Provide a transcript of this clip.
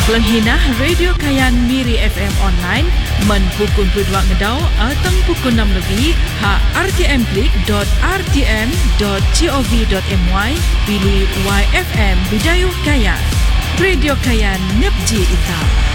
Pelenghinah Radio Kayan Miri FM online men pukul 2 ngedau atau pukul 6 lebih ha rtm.rtm.gov.my pilih YFM Bidayuh Kayan. Radio Kayan Nepji Ita.